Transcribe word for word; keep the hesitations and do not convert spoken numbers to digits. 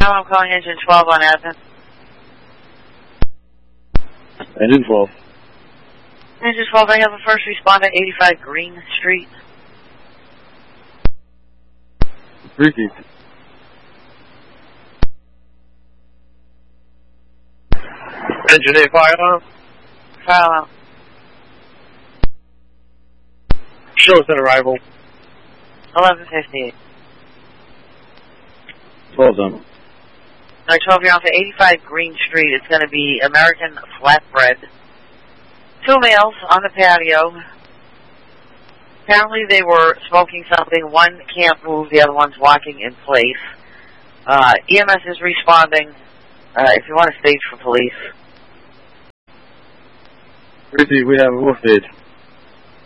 Now I'm calling engine twelve on admin. Engine twelve. Engine twelve, I have a first responder, eighty-five Green Street. Repeat. Engine eight, fire alarm. Fire alarm. Show us an arrival. eleven fifty-eight. twelve done. Alright, twelve, you're on for eighty-five Green Street. It's going to be American Flatbread. Two males on the patio. Apparently they were smoking something. One can't move, the other one's walking in place. Uh, E M S is responding. Uh, if you want to stage for police. Repeat, we have a wolf stage.